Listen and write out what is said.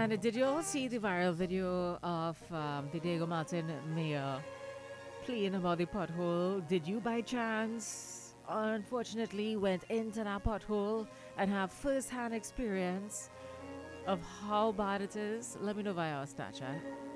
And did you all see the viral video of the Diego Martin mayor pleading about the pothole? Did you by chance, unfortunately, went into that pothole and have first-hand experience of how bad it is? Let me know via our Snapchat.